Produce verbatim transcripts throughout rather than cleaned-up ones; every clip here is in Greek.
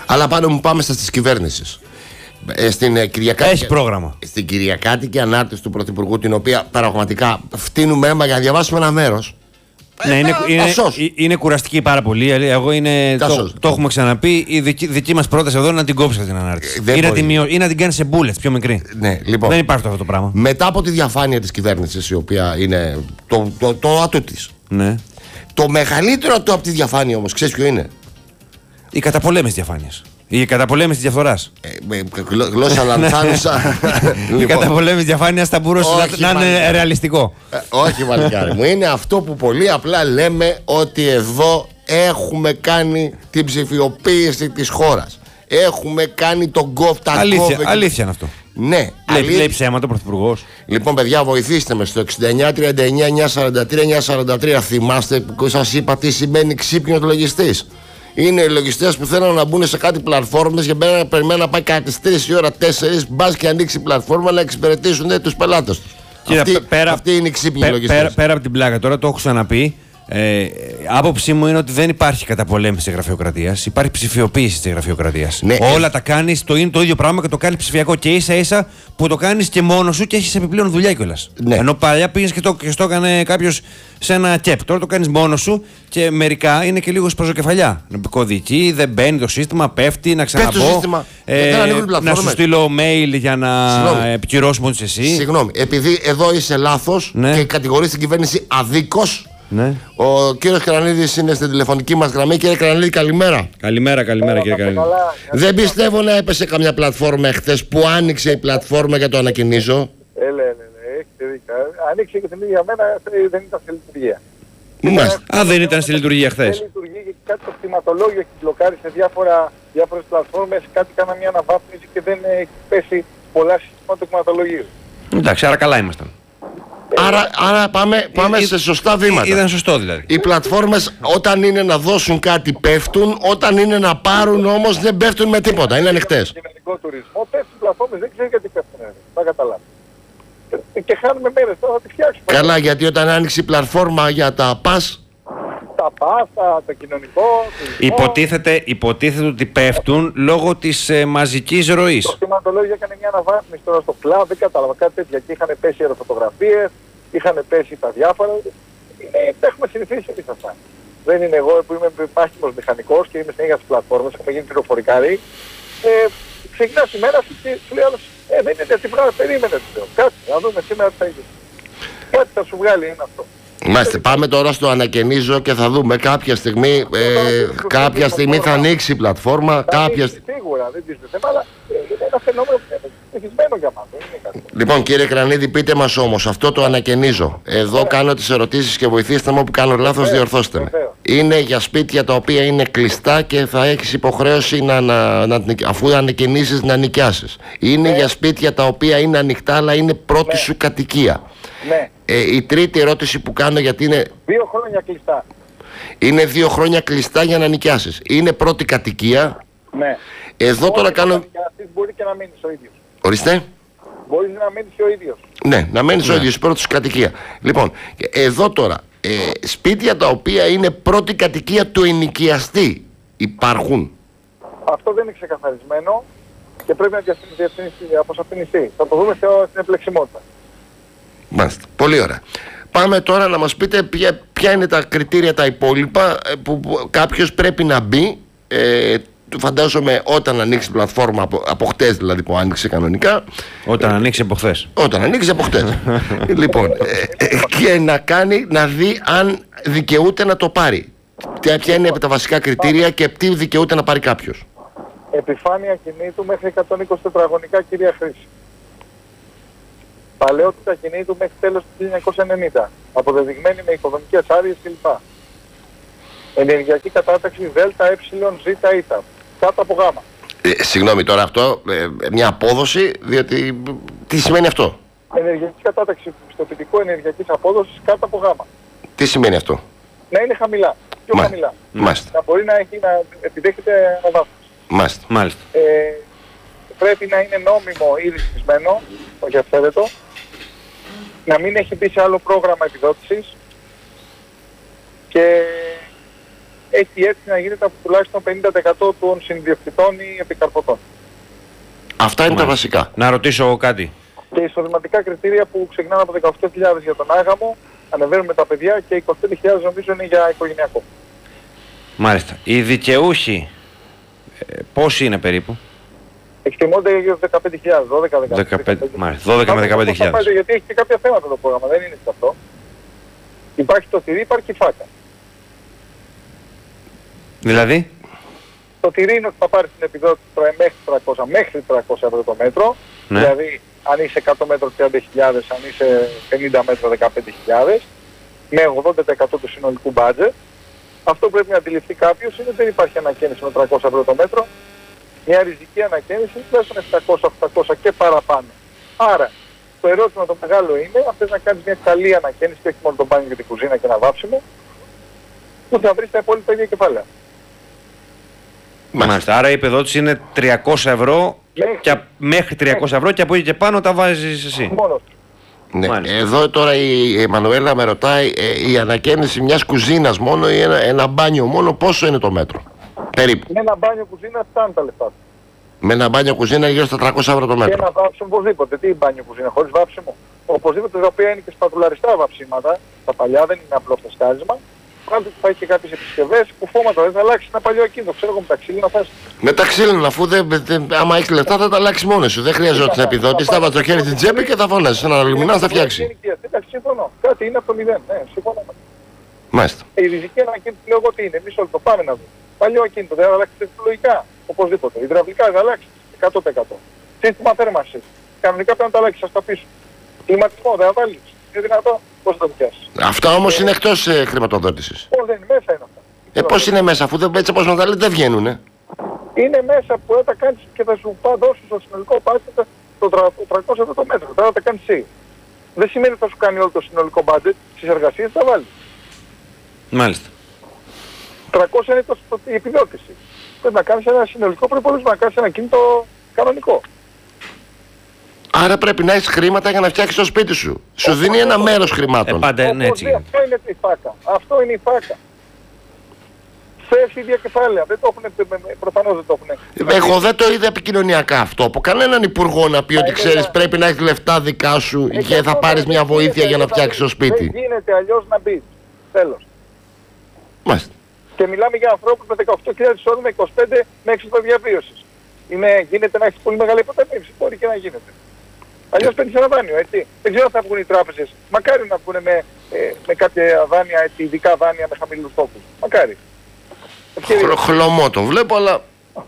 Αλλά πάνω μου πάμε στις κυβέρνησης. Ε, στην, ε, Κυριακάτικη, Έχει πρόγραμμα. Στην Κυριακάτικη ανάρτηση του Πρωθυπουργού, την οποία πραγματικά φτύνουμε αίμα για να διαβάσουμε ένα μέρος. Ναι, ε, είναι, ε, είναι, είναι, είναι κουραστική πάρα πολύ. Εγώ είναι, το, το έχουμε ξαναπεί. Η δική, δική μας πρόταση εδώ είναι να την κόψει την ανάρτηση. Ή να, την, ή να την κάνει σε bullets πιο μικρή. Ναι, λοιπόν, δεν υπάρχει αυτό το πράγμα. Μετά από τη διαφάνεια της κυβέρνησης, η οποία είναι το, το, το, το ατού της. Ναι. Το μεγαλύτερο ατού από τη διαφάνεια όμως, ξέρεις ποιο είναι? Η καταπολέμηση διαφάνειας. Η καταπολέμηση της διαφθοράς. Ε, γλώσσα λανθάνουσα. Η καταπολέμηση διαφάνειας θα μπορούσε να, να είναι ρεαλιστικό. Ε, όχι, βαλικάρι μου. Είναι αυτό που πολύ απλά λέμε, ότι εδώ έχουμε κάνει την ψηφιοποίηση της χώρας. Έχουμε κάνει τον κόφτα. Αλήθεια, αλήθεια είναι αυτό. Ναι, λέει, λέει ψέματα ο Πρωθυπουργός. Λοιπόν, παιδιά, βοηθήστε με στο εξήντα εννιά τριάντα εννιά εννιακόσια σαράντα τρία εννιακόσια σαράντα τρία. Θυμάστε που σας είπα τι σημαίνει ξύπνιος λογιστής? Είναι οι λογιστές που θέλουν να μπουν σε κάτι πλατφόρμες για να περιμένουν να πάει κάτι τρεις η ώρα, τέσσερις, μπας και ανοίξει η πλατφόρμα να εξυπηρετήσουν τους πελάτες τους. Κοίτα, αυτή, πέρα, αυτή είναι η ξύπνη πέρα, λογιστές. Πέρα, πέρα από την πλάκα, τώρα το έχω ξαναπεί. Ε, άποψή μου είναι ότι δεν υπάρχει καταπολέμηση της γραφειοκρατίας. Υπάρχει ψηφιοποίηση της γραφειοκρατίας. Ναι, Όλα ε... τα κάνεις, το είναι το ίδιο πράγμα και το κάνεις ψηφιακό. Και ίσα ίσα που το κάνεις και μόνος σου και έχεις επιπλέον δουλειά κιόλας. Ναι. Ενώ παλιά πήγες και το, και το έκανε κάποιος σε ένα τσέπ. Τώρα το κάνεις μόνος σου και μερικά είναι και λίγο σπαζοκεφαλιά. Κωδική, δεν μπαίνει το σύστημα, πέφτει, να ξαναμπω. Ε, να σου στείλω mail για να επικυρώσουμε ό,τι εσύ. Συγγνώμη, επειδή εδώ είσαι λάθος, ναι, και κατηγορείς την κυβέρνηση αδίκως. Ναι. Ο κύριος Κρανίδης είναι στην τηλεφωνική μας γραμμή. Κύριε Κρανίδη, καλημέρα. Καλημέρα, καλημέρα κύριε Κρανίδη. Δεν πιστεύω να έπεσε καμιά πλατφόρμα εχθές που άνοιξε η πλατφόρμα για το ανακοινίζω. Έλε, έλε, έχετε δίκιο. Άνοιξε και την ίδια μέρα, δεν ήταν σε λειτουργία. Μάλιστα. Α, δεν ήταν στη λειτουργία χθες. Δεν λειτουργεί και κάτι το κτηματολόγιο έχει μπλοκάρει σε διάφορα, διάφορες πλατφόρμες. Κάτι κάνα μια αναβάθμιση και δεν έχει πέσει πολλά συστήματα του κτηματολογίου. Εντάξει, άρα καλά ήμασταν. Άρα, άρα πάμε, πάμε ε, σε σωστά βήματα. Ήταν σωστό δηλαδή. Οι πλατφόρμες όταν είναι να δώσουν κάτι πέφτουν, όταν είναι να πάρουν όμως δεν πέφτουν με τίποτα. Είναι ανοιχτές. Για κοινωνικό τουρισμό πέφτουν οι πλατφόρμες, δεν ξέρω γιατί πέφτουν. Θα καταλάβω. Και χάνουμε μέρες, τώρα θα τη φτιάξουμε. Καλά, γιατί όταν άνοιξε η πλατφόρμα για τα πας. Τα πας, τα, το κοινωνικό. Υποτίθεται, υποτίθεται ότι πέφτουν λόγω της ε, μαζικής ροής. Το κτηματολόγιο έκανε μια αναβάθμιση τώρα στο κλαμπ, δεν κατάλαβα κάτι τέτοια. Και είχαν πέσει αεροφωτογραφίες, είχαν πέσει τα διάφορα. Ε, τα έχουμε συνηθίσει εμείς αυτά. Δεν είναι εγώ που είμαι πάχημος μηχανικός και είμαι συνέχεια στις πλατφόρμες, έχουμε γίνει πληροφορικάρι. Ε, ξεκινάς η μέρα σου και σου λέει άλλος, ε, δεν είναι έτσι πράγμα, περίμενε. Κάτσε, να δούμε σήμερα τι θα γίνει. Κάτι θα σου βγάλει είναι αυτό. Μάλιστα, πάμε τώρα στο ανακαινίζω και θα δούμε κάποια στιγμή, ε, κάποια στιγμή θα ανοίξει η πλατφόρμα. Θα κάποια... ανοίξει, σίγουρα, δεν τίθεται θέμα, αλλά είναι ένα φαινόμενο που είναι συνηθισμένο για μας. Λοιπόν, κύριε Κρανίδη, πείτε μας όμως, αυτό το ανακαινίζω. Εδώ yeah. κάνω τις ερωτήσεις και βοηθήστε με, όπου κάνω λάθος, διορθώστε με. Είναι για σπίτια τα οποία είναι κλειστά και θα έχεις υποχρέωση να, να, να, αφού ανακαινήσεις να νοικιάσεις. Είναι yeah. για σπίτια τα οποία είναι ανοιχτά αλλά είναι πρώτη yeah. σου κατοικία. Ναι. Ε, η τρίτη ερώτηση που κάνω, γιατί είναι... Δύο χρόνια κλειστά. Είναι δύο χρόνια κλειστά για να νοικιάσεις. Είναι πρώτη κατοικία. Ναι. Εδώ μπορεί τώρα κάνω... Μπορεί και να μείνεις ο ίδιος. Ορίστε. Μπορείς να μείνεις ο ίδιος. Ναι, να μένεις ναι. ο ίδιος, πρώτη σου κατοικία. Λοιπόν, εδώ τώρα, ε, σπίτια τα οποία είναι πρώτη κατοικία του ενοικιαστή υπάρχουν. Αυτό δεν είναι ξεκαθαρισμένο και πρέπει να αποσαφινιστεί. Θα το δούμε στην επιλεξιμότητα. Μάλιστα. Πολύ ωραία. Πάμε τώρα να μας πείτε ποια, ποια είναι τα κριτήρια τα υπόλοιπα που, που κάποιος πρέπει να μπει, ε, φαντάζομαι όταν ανοίξει η πλατφόρμα από, από χτες δηλαδή που άνοιξε κανονικά. Όταν ανοίξει από χτες. Όταν ανοίξει από χτες. Λοιπόν, ε, ε, και να κάνει, να δει αν δικαιούται να το πάρει. Ποια είναι τα βασικά κριτήρια και τι δικαιούται να πάρει κάποιος. Επιφάνεια κινήτου μέχρι εκατόν είκοσι τετραγωνικά, κυρία Χρήση. Παλαιότητα κινήτου μέχρι τέλος του χίλια εννιακόσια ενενήντα. Αποδεδειγμένη με οικοδομικές άδειες κλπ. Ενεργειακή κατάταξη ΔΕΛΤΑ, Ε, Ζ, Ι. Κάτω από Γ. Ε, συγγνώμη τώρα αυτό, ε, μια απόδοση, διότι τι σημαίνει αυτό? Ενεργειακή κατάταξη πιστοποιητικού ενεργειακής απόδοσης κάτω από Γ. Τι σημαίνει αυτό? Να είναι χαμηλά. Πιο Μα, χαμηλά. Μάλιστα. Να μπορεί να, έχει, να επιδέχεται αναβάθμιση. Μάλιστα. Μάλιστα. Ε, πρέπει να είναι νόμιμο ή ρυθμισμένο, όχι αυθαίρετο. Να μην έχει μπει σε άλλο πρόγραμμα επιδότησης και έχει έτσι να γίνεται από τουλάχιστον πενήντα τοις εκατό των συνδιοκτητών ή επικαρποτών. Αυτά είναι Μάλιστα. τα βασικά. Να ρωτήσω κάτι. Και εισοδηματικά κριτήρια που ξεκινάνε από δεκαοκτώ χιλιάδες για τον άγαμο, ανεβαίνουν με τα παιδιά και είκοσι πέντε χιλιάδες νομίζω είναι για οικογενειακό. Μάλιστα. Οι δικαιούχοι, ε, πόσοι είναι περίπου? Εκτιμώνται για δεκαπέντε χιλιάδες, δώδεκα με δεκαπέντε, μάλιστα, δώδεκα με δεκαπέντε χιλιάδες. Γιατί έχει και κάποια θέματα το πρόγραμμα, δεν είναι σε αυτό. Υπάρχει το τυρί, υπάρχει η φάκα. Δηλαδή? Το τυρί είναι ότι θα πάρει την επιδότηση μέχρι τριακόσια, μέχρι τριακόσια ευρώ το μέτρο. Ναι. Δηλαδή, αν είσαι εκατό μέτρο τριάντα χιλιάδες, αν είσαι πενήντα μέτρο δεκαπέντε χιλιάδες, με ογδόντα τοις εκατό του συνολικού budget. Αυτό που πρέπει να αντιληφθεί κάποιος είναι ότι δεν υπάρχει ανακαίνιση με τριακόσια ευρώ το μέτρο. Μια ριζική ανακαίνιση τουλάχιστον επτακόσια οχτακόσια και παραπάνω. Άρα, το ερώτημα το μεγάλο είναι, αν θες να κάνεις μια καλή ανακαίνιση και όχι μόνο το μπάνιο και την κουζίνα και ένα βάψιμο, που θα βρεις τα υπόλοιπα ίδια κεφάλαια. Μάλιστα. Άρα η επιδότηση είναι τριακόσια ευρώ Μέχρι, και, μέχρι τριακόσια ευρώ και από εκεί και πάνω τα βάζεις εσύ. μόνος. Ναι. Μάλιστα. Εδώ τώρα η Εμμανουέλα με ρωτάει ε, η ανακαίνιση μιας κουζίνας μόνο ή ένα, ένα μπάνιο μόνο, πόσο είναι το μέτρο? Περίπου. Με ένα μπάνιο κουζίνα φτάνουν τα λεφτά. Με ένα μπάνιο κουζίνα γύρω στα τριακόσια ευρώ το Και μέτρο. ένα βάψιμο οπωσδήποτε. Τι μπάνιο κουζίνα, χωρίς βάψιμο. Οπωσδήποτε τα οποία είναι και σπατουλαριστά βαψίματα. Τα παλιά δεν είναι απλό φρεσκάρισμα. Πάντως θα έχει και κάποιες επισκευές που φώματα δεν θα αλλάξει ένα παλιό ακίνητο. Ξέρω εγώ με τα ξύλινα θες. Με τα ξύλινα, αφού δεν, δεν, άμα έχει λεφτά θα τα αλλάξει μόνο σου. Δεν χρειαζόταν την επιδότηση. Θα βάζει το χέρι στην τσέπη και θα φωνάζει. Ένα αλουμινά θα φτιάξει. Εντάξει, συμφωνώ. Κάτι είναι από το μηδέν. Ναι, συμφωνώ. Μάλιστα. Η ριζική ανακαίνιση λέω εγώ τι είναι. Εμείς όλοι το πάμε να δούμε. Παλιό ακίνητο δεν θα αλλάξει τεχνολογικά. Οπωσδήποτε. Υδραυλικά δεν θα αλλάξει. εκατό τοις εκατό. Σύστημα θέρμανσης. Κανονικά πρέπει να τα αλλάξει. Ας τα πίσω. Κλιματισμό δεν θα βάλεις. Είναι δυνατό. Πώς θα το πιάσεις. Αυτά όμως είναι εκτός ε, χρηματοδότησης. Πώς δεν είναι μέσα είναι αυτά. Ε, πώς είναι μέσα, αφού δεν, έτσι όπως να τα λέτε δεν βγαίνουνε. Είναι μέσα που θα τα κάνεις και θα σου πά, δώσεις στο συνολικό budget το τριακόσια ευρώ το μέτρο. Θα τα κάνεις εσύ. Δεν σημαίνει ότι θα σου κάνει όλο το συνολικό budget. Στις εργασίες θα βάλεις. Μάλιστα. τριακόσια είναι το, το, η επιδότηση. Πρέπει να κάνεις ένα συνολικό προϋπολογισμό, να κάνεις ένα κίνητο κανονικό. Άρα πρέπει να έχεις χρήματα για να φτιάξεις το σπίτι σου. Σου δίνει ένα μέρος Ε, χρημάτων. πάντα ναι, έτσι. Οπότε, αυτό είναι η φάκα. Αυτό είναι η φάκα. Θες ίδια κεφάλαια. Δεν το έχουν, προφανώς δεν το έχουν. Εγώ δεν το είδα επικοινωνιακά αυτό από κανέναν υπουργό να πει ότι ξέρεις πρέπει να έχεις λεφτά δικά σου Ε, και θα αυτό πάρεις δεν μια βοήθεια γίνεται για να αλλιώς φτιάξεις το μπεις. σπίτι. Δεν γίνεται αλλιώς να μπεις. Τέλος. Μάλιστα. Και μιλάμε για ανθρώπους με δεκαοκτώ χιλιάδες εισόδημα, είκοσι πέντε με έξοδο διαβίωσης. Είναι, γίνεται να έχεις πολύ μεγάλη υποταμίευση. Μπορεί και να γίνεται. Αλλιώς παίρνεις ένα δάνειο, έτσι. Δεν ξέρω αν θα βγουν οι τράπεζες. Μακάρι να βγουν με, ε, με κάποια δάνεια, έτσι, ειδικά δάνεια με χαμηλούς τόκους. Μακάρι. Χλω, χλωμό το βλέπω, αλλά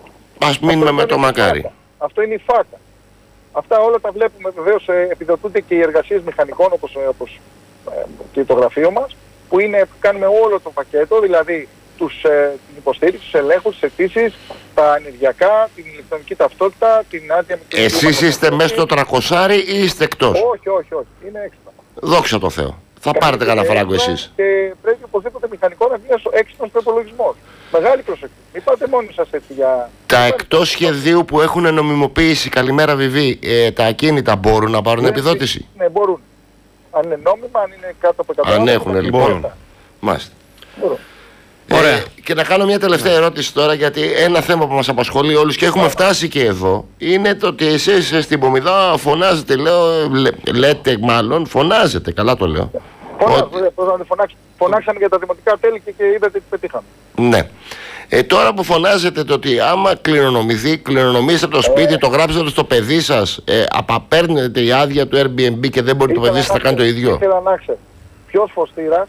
ας μείνουμε με το μακάρι. Φάκα. Αυτό είναι η φάκα. Αυτά όλα τα βλέπουμε βεβαίως, ε, επιδοτούνται και οι εργασίες μηχανικών όπως, όπως ε, και το γραφείο μας, που είναι, κάνουμε όλο το πακέτο, δηλαδή τους, ε, την υποστήριξη, τους ελέγχους, τις αιτήσεις, τα ενεργειακά, την ηλεκτρονική ταυτότητα, την άδεια με την Εσείς είστε μέσα στο τρακοσάρι ή είστε εκτός? Όχι, όχι, όχι. Είναι έξτρα. Δόξα τω Θεώ. Θα πάρετε κανένα φράγκο εσείς. Και πρέπει οπωσδήποτε μηχανικό να βγει ένα έξυπνος προϋπολογισμός. Μεγάλη προσοχή. Μην πάτε μόνοι σας έτσι για... Τα εκτός σχεδίου που έχουν νομιμοποίηση, καλημέρα Βιβί, ε, τα ακίνητα μπορούν να πάρουν Ναι, επιδότηση? Ναι, μπορούν. Αν είναι νόμιμα, αν είναι κάτω από εκατό. Αν έχουν λοιπόν. Μπορούν. Μάλιστα. Μπορούν. Ωραία. Ε, και να κάνω μια τελευταία ερώτηση τώρα, γιατί ένα θέμα που μας απασχολεί όλους και έχουμε φτάσει και εδώ είναι το ότι εσείς στην Πομιδά φωνάζετε, λέω, λέ, λέτε μάλλον, φωνάζετε, καλά το λέω. Φωνάζουν, φωνάξ, φωνάξαμε για τα δημοτικά τέλη και, και είδατε τι πετύχαμε. Ναι. Ε, τώρα που φωνάζετε το ότι άμα κληρονομηθεί, κληρονομήσετε το σπίτι, το γράψετε στο παιδί σας, ε, απαπαίρνετε η άδεια του Airbnb και δεν μπορεί το παιδί σας να κάνει το ίδιο. Ήθελα να ξέρω ποιος φωστήρας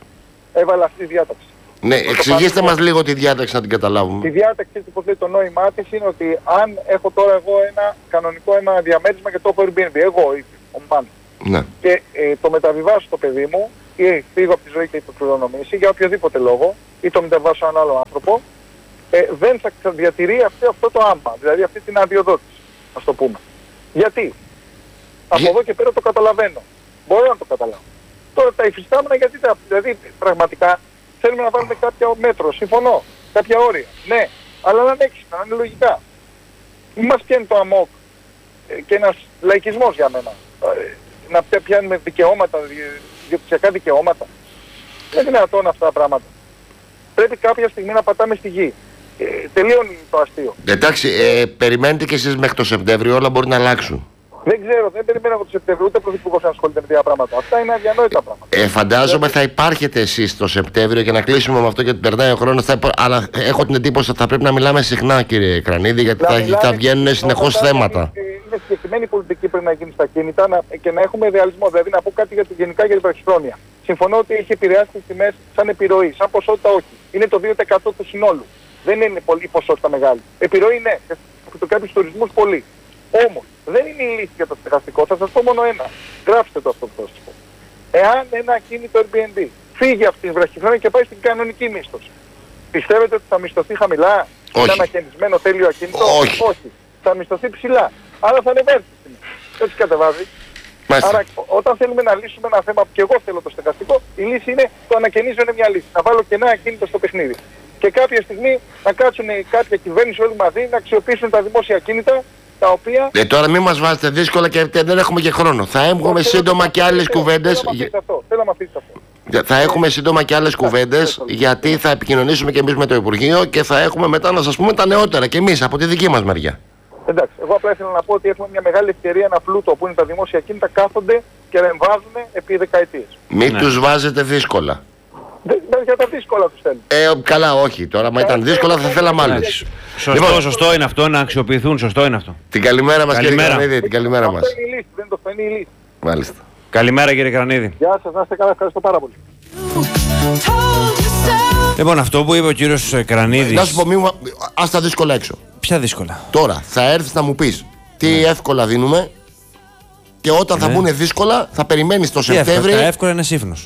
έβαλε αυτή τη διάταξη. Ναι, εξηγήστε μας λίγο τη διάταξη να την καταλάβουμε. Η διάταξη που λέει το νόημά της είναι ότι αν έχω τώρα εγώ ένα κανονικό ένα διαμέρισμα και το έχω Airbnb, εγώ ή ο Μάν, Ναι. και ε, το μεταβιβάσω στο παιδί μου ή φύγω από τη ζωή και το κληρονομήσει για οποιοδήποτε λόγο ή το μεταβιβάσω σε έναν άλλο άνθρωπο, ε, δεν θα διατηρεί αυτή, αυτό το άμπα, δηλαδή αυτή την αδειοδότηση, ας το πούμε. Γιατί? Από εδώ και πέρα το καταλαβαίνω. Μπορώ να το καταλάβω. Τώρα τα υφιστάμενα γιατί τα, δηλαδή πραγματικά θέλουμε να βάλουμε κάποιο μέτρο, συμφωνώ, κάποια όρια, ναι, αλλά να είναι έξυπνα, να είναι λογικά. Μην μας πιάνει το αμόκ ε, και ένας λαϊκισμός για μένα. Ε, να πιάνουμε δικαιώματα, διοικητικά δικαιώματα. Δεν είναι δυνατόν αυτά τα πράγματα. Πρέπει κάποια στιγμή να πατάμε στη γη. Ε, τελείωνει το αστείο. Εντάξει, ε, περιμένετε κι εσείς μέχρι το Σεπτέμβριο, όλα μπορεί να αλλάξουν. Δεν ξέρω, δεν περιμένω από το Σεπτέμβριο ούτε πρωθυπουργός να ασχολείται με τέτοια πράγματα. Αυτά είναι αδιανόητα πράγματα. Ε, φαντάζομαι θα υπάρχετε εσείς το Σεπτέμβριο και να κλείσουμε με αυτό γιατί περνάει ο χρόνος. Θα υπά... Αλλά έχω την εντύπωση ότι θα πρέπει να μιλάμε συχνά, κύριε Κρανίδη, γιατί θα, μιλάμε, θα βγαίνουν συνεχώς θέματα. Είναι, είναι συγκεκριμένη πολιτική πρέπει να γίνει στα κίνητα να, και να έχουμε ιδεαλισμό. Δηλαδή να πω κάτι για το, γενικά για την βραχυχρόνια. Συμφωνώ ότι έχει επηρεάσει τις τιμές σαν επιρροή, σαν ποσότητα όχι. Είναι το δύο τοις εκατό του συνόλου. Δεν είναι πολύ ποσότητα μεγάλη. Επιρροή ναι, σε κάποιους τουρισμούς πολύ. Όμως δεν είναι η λύση για το στεγαστικό. Θα σας πω μόνο ένα. Γράψτε το αυτό που θα σας πω. Εάν ένα ακίνητο Airbnb φύγει από την βραχυχρόνια και πάει στην κανονική μίσθωση, πιστεύετε ότι θα μισθωθεί χαμηλά? Όχι. Είναι ανακαινισμένο τέλειο ακίνητο? Όχι. Όχι. Θα μισθωθεί ψηλά. Άρα θα ανεβάζει τη τιμή. Έτσι κατεβάζει. Μάλιστα. Άρα όταν θέλουμε να λύσουμε ένα θέμα που και εγώ θέλω το στεγαστικό, η λύση είναι το ανακαινίζω είναι μια λύση. Να βάλω και ένα ακίνητο στο παιχνίδι. Και κάποια στιγμή να κάτσουν κάποια κυβέρνηση όλοι μαζί να αξιοποιήσουν τα δημόσια ακίνητα τα οποία... Ε, τώρα μην μας βάζετε δύσκολα και δεν έχουμε και χρόνο. Θα έχουμε σύντομα και άλλες κουβέντες. Θέλω να αφήσεις αυτό. Θα έχουμε σύντομα και άλλες κουβέντες γιατί θα επικοινωνήσουμε και εμείς με το Υπουργείο και θα έχουμε μετά να σας πούμε τα νεότερα και εμείς από τη δική μας μεριά. Εντάξει, εγώ απλά ήθελα να πω ότι έχουμε μια μεγάλη ευκαιρία, ένα πλούτο που είναι τα δημόσια κίνητα κάθονται και ρεμβάζουν επί δεκαετίες. Μην Ναι. τους βάζετε δύσκολα. Δεν για τα δύσκολα τους θέλουν. Ε, καλά, όχι. Τώρα, μα ήταν δύσκολα, θα θέλαμε άλλους. Σωστό, Λοιπόν, σωστό είναι αυτό να αξιοποιηθούν. Σωστό είναι αυτό. την καλημέρα μας, κύριε Καλημέρα. Κρανίδη, την καλημέρα Αυτό μας. είναι η λύση, δεν το φαίνει η λύση. Μάλιστα. Καλημέρα, κύριε Κρανίδη. Γεια σας, να είστε καλά, ευχαριστώ πάρα πολύ. Λοιπόν, αυτό που είπε ο κύριος Κρανίδης. Να σου πω, μη, ας τα δύσκολα έξω. Ποια δύσκολα? Τώρα θα έρθεις να μου πεις τι εύκολα δίνουμε και όταν θα Ναι. μπουν δύσκολα θα περιμένεις το Τι εύκολα, Σεπτέμβρη. τα εύκολα είναι σύφνος.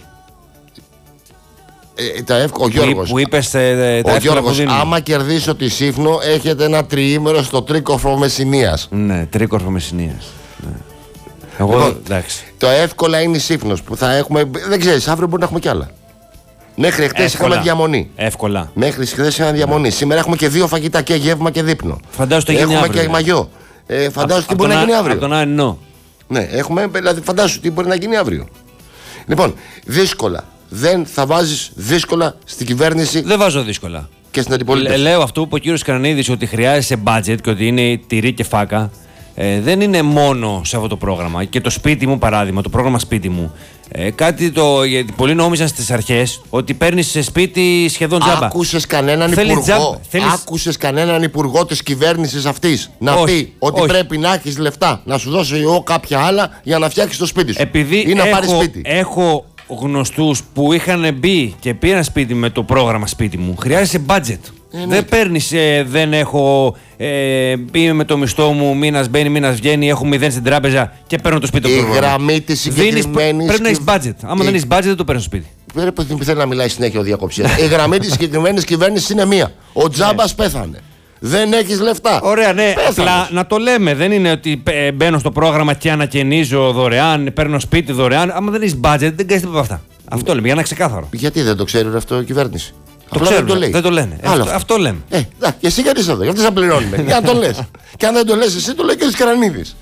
Ε, τα εύκολα, ο Γιώργος. Που είπες ε, τα Ο εύκολα που Γιώργος, δίνουν. άμα κερδίσω τη Σύφνο, έχετε ένα τριήμερο στο Τρίκορφο Μεσσηνίας. Ναι, τρίκορφο Μεσσηνίας. Ναι. Εγώ, Λοιπόν, εντάξει. Το εύκολα είναι η Σύφνος που θα έχουμε. Δεν ξέρεις, αύριο μπορεί να έχουμε κι άλλα. Μέχρι χτες Εύκολα. είχαμε διαμονή. Εύκολα. Μέχρι χθες είχαμε διαμονή. Σήμερα έχουμε και δύο φαγητά, και γεύμα και δείπνο. Φαντάζομαι το γίνει Έχουμε αύριο, και δηλαδή. μαγιό. Ε, φαντάζομαι τι Απ' μπορεί τον να γίνει Α- αύριο. απ' τον Άννο. Ναι, έχουμε, δηλαδή φαντάσου τι μπορεί να γίνει αύριο. Λοιπόν, δύσκολα. Δεν θα βάζεις δύσκολα στην κυβέρνηση Δεν βάζω δύσκολα. και στην Λε- αντιπολίτευση. Λέω αυτό που είπε ο κύριος Κρανίδης ότι χρειάζεσαι budget και ότι είναι τυρί και φάκα. Ε, δεν είναι μόνο σε αυτό το πρόγραμμα. Και το σπίτι μου, παράδειγμα, το πρόγραμμα σπίτι μου. Ε, κάτι το. Γιατί πολλοί νόμιζαν στις αρχές ότι παίρνεις σε σπίτι σχεδόν τζάμπα. Άκουσες κανέναν Θέλεις υπουργό, τζάμπα, θέλεις- άκουσες κανέναν υπουργό της κυβέρνησης αυτής να Όχι, πει ότι όχι. πρέπει να έχεις λεφτά, να σου δώσω εγώ κάποια άλλα για να φτιάξεις το σπίτι σου Επειδή ή να πάρεις έχω, σπίτι. έχω γνωστούς που είχαν μπει και πήραν σπίτι με το πρόγραμμα σπίτι μου, χρειάζεσαι budget. Δεν παίρνεις, ε, δεν έχω. Ε, είμαι με το μισθό μου, μήνας μπαίνει, μήνας βγαίνει, έχω μηδέν στην τράπεζα και παίρνω το σπίτι Η το πρόγραμμα. γραμμή της Δίνεις- συγκεκριμένης Πρέπει να έχει κυβ- budget. Άμα η- δεν έχει budget, δεν το παίρνει στο σπίτι. Πρέπει που θέλει να μιλάει συνέχεια ο διακοψίας. Η γραμμή της συγκεκριμένης κυβέρνησης είναι μία. Ο Τζάμπας πέθανε. Δεν έχεις λεφτά. Ωραία, ναι. Πέθανες. Απλά να το λέμε. Δεν είναι ότι ε, μπαίνω στο πρόγραμμα και ανακαινίζω δωρεάν, παίρνω σπίτι δωρεάν. Άμα δεν έχει budget, δεν κάνει τίποτα από αυτά. Αυτό λέμε, για να είναι ξεκάθαρο. Γιατί δεν το ξέρει αυτό η κυβέρνηση. Το Απλά ξέρουν, δεν το λέει. δεν το λένε. Άλλο Αυτό, αυτό λέμε. Ε, να, και εσύ γιατί είσαι εδώ, γιατί σε πληρώνουμε. Για να το λες. Και αν δεν το λες εσύ, το λέει και ο Κρανίδης.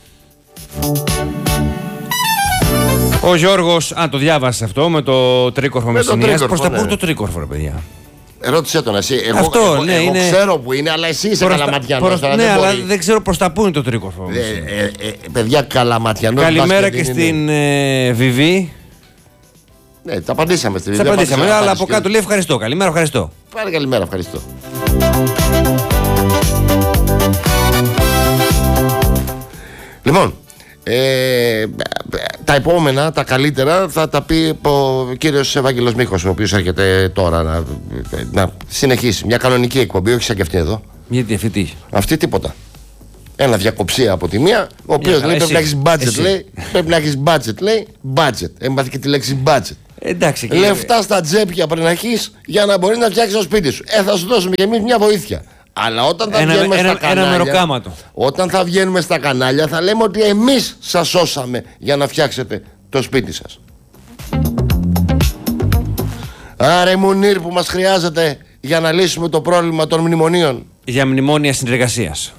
Ο Γιώργος, αν το διάβασε αυτό με το τρίκορφο Με το Μεσσηνίας. τρίκορφο, Προς τα ναι. πού το τρίκορφο, ρε παιδιά. Ρώτησέ τον εσύ. Εγώ, Αυτό, εγώ, ναι, εγώ είναι- ξέρω που είναι, αλλά εσύ είσαι Προς τα- καλαματιανός. προς- τώρα Ναι, δεν αλλά μπορεί. δεν ξέρω προς τα πού είναι το τρίκορφο. Ε, ε, ε, παιδιά, καλαματιανός. Καλημέρα μπάσκετ και είναι. στην ε, Βιβί. Ναι, τα απαντήσαμε στη Σε βίντεο. απαντήσαμε, αλλά από κάτω λέει ευχαριστώ. Καλημέρα, ευχαριστώ. Πάρε καλημέρα, ευχαριστώ. Λοιπόν, ε, τα επόμενα, τα καλύτερα θα τα πει ο κύριος Ευάγγελος Μίχος, ο οποίος έρχεται τώρα να, να συνεχίσει μια κανονική εκπομπή, όχι σαν και αυτή εδώ. Γιατί αυτή τι είχε. Αυτή τίποτα. Ένα διακοψία από τη μία, ο οποίος χαρά, λέει πρέπει να εσύ. έχεις budget, Εσύ. λέει. Πρέπει να έχεις budget, λέει. Budget. Έμαθε και τη λέξη budget. Εντάξει. και- Λεφτά στα τσέπια πρέπει να έχεις για να μπορεί να φτιάξεις το σπίτι σου. Ε, θα σου δώσουμε και εμείς μια βοήθεια. Αλλά όταν θα Ένα- βγαίνουμε ένα- στα ένα κανάλια, μεροκάματο. όταν θα βγαίνουμε στα κανάλια θα λέμε ότι εμείς σας σώσαμε για να φτιάξετε το σπίτι σας. Άρε Μουνίρ που μας χρειάζεται για να λύσουμε το πρόβλημα των μνημονίων. Για μνημόνια συνεργασίας.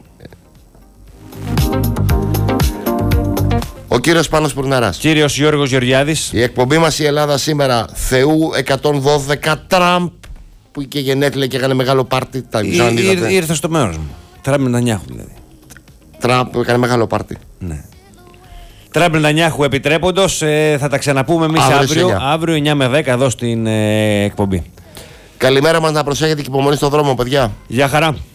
Ο κύριος Πάνος Πουρναράς. Κύριος Γιώργος Γεωργιάδης. Η εκπομπή μας η Ελλάδα σήμερα Θεού εκατόν δώδεκα Τραμπ που είχε γενέθλια και έκανε μεγάλο πάρτι. Τα Ή, ήρθε, ήρθε στο μέρος μου. Τραμπ Νετανιάχου δηλαδή. Τραμπ έκανε μεγάλο πάρτι. Ναι. Τραμπ Νετανιάχου επιτρέποντος, ε, θα τα ξαναπούμε εμείς αύριο, αύριο, αύριο εννιά με δέκα εδώ στην ε, εκπομπή. Καλημέρα μας, να προσέχετε και υπομονή στον δρόμο, παιδιά. Γεια χαρά.